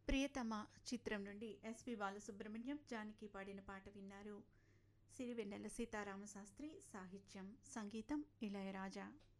ప్రియతమ చిత్రం నుండి ఎస్పి బాలసుబ్రహ్మణ్యం, జానకి పాడిన పాట విన్నారు. సిరివెన్నెల సీతారామశాస్త్రి సాహిత్యం, సంగీతం ఇళయరాజా.